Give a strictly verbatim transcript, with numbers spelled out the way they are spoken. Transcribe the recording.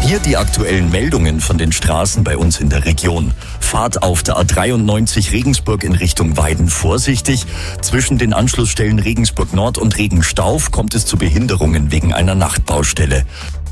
Hier die aktuellen Meldungen von den Straßen bei uns in der Region. Fahrt auf der A dreiundneunzig Regensburg in Richtung Weiden vorsichtig. Zwischen den Anschlussstellen Regensburg Nord und Regenstauf kommt es zu Behinderungen wegen einer Nachtbaustelle.